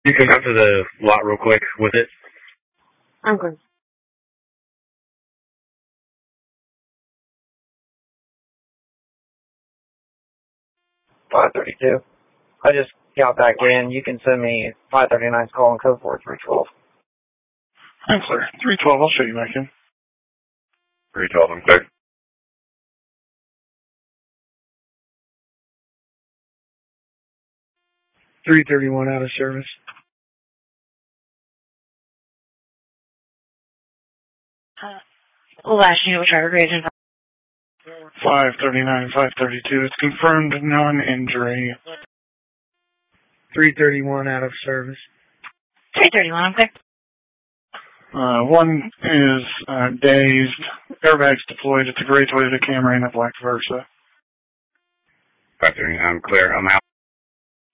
You come out to the lot real quick with it. I'm good. $532. I just got back in. You can send me 539's calling code for 312. I'm clear. 312, I'll show you back in. 312, I'm clear. $331 out of service. Last unit was driver graded. 539, 532. It's confirmed non-injury. 331 out of service. 331, I'm clear. One is dazed. Airbags deployed. It's a gray Toyota Camry and a black Versa. 539, I'm clear. I'm out.